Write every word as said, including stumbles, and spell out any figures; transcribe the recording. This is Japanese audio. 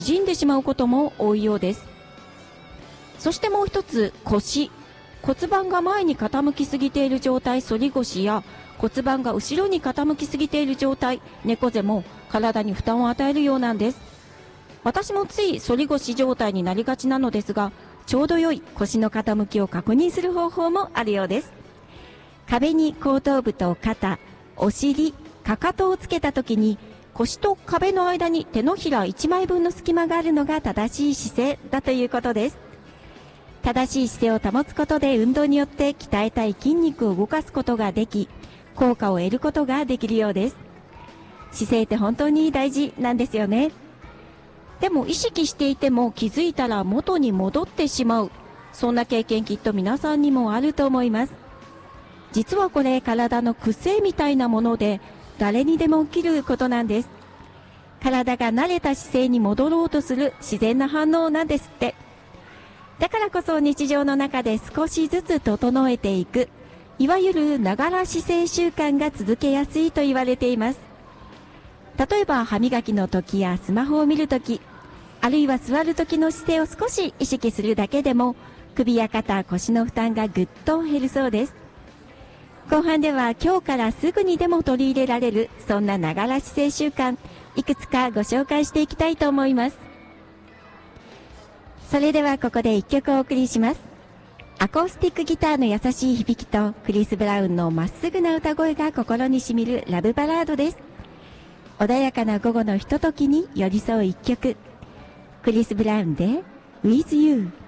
縮んでしまうことも多いようです。そしてもう一つ、腰。骨盤が前に傾きすぎている状態、反り腰や骨盤が後ろに傾きすぎている状態、猫背も体に負担を与えるようなんです。私もつい反り腰状態になりがちなのですが、ちょうど良い腰の傾きを確認する方法もあるようです。壁に後頭部と肩、お尻、かかとをつけた時に、腰と壁の間に手のひらいちまいぶんの隙間があるのが正しい姿勢だということです。正しい姿勢を保つことで運動によって鍛えたい筋肉を動かすことができ、効果を得ることができるようです。姿勢って本当に大事なんですよね。でも意識していても気づいたら元に戻ってしまう。そんな経験きっと皆さんにもあると思います。実はこれ体の癖みたいなもので誰にでも起きることなんです。体が慣れた姿勢に戻ろうとする自然な反応なんですって。だからこそ日常の中で少しずつ整えていく、いわゆるながら姿勢習慣が続けやすいと言われています。例えば歯磨きの時やスマホを見る時、あるいは座る時の姿勢を少し意識するだけでも首や肩、腰の負担がぐっと減るそうです。後半では今日からすぐにでも取り入れられるそんなながら姿勢習慣、いくつかご紹介していきたいと思います。それではここでいっきょくお送りします。アコースティックギターの優しい響きとクリス・ブラウンのまっすぐな歌声が心にしみるラブバラードです。穏やかな午後のひとときに寄り添う一曲、クリス・ブラウンで With You。